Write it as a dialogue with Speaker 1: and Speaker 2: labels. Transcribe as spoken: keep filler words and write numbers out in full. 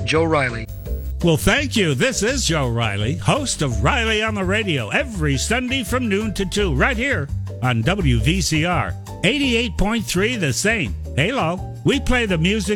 Speaker 1: Joe Riley.
Speaker 2: Well, thank you. This is Joe Riley, host of Riley on the Radio, every Sunday from noon to two, right here on W V C R. eighty-eight point three The Same. Halo. We play the music